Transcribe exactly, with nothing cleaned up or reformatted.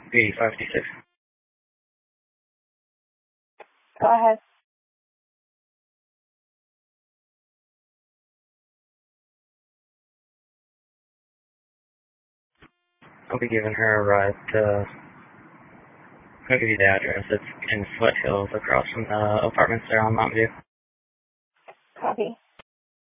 eighty-five fifty-six. Go ahead. I'll be giving her a ride to, I'll give you the address. It's in Foothills across from the apartments there on Mountain View. Copy.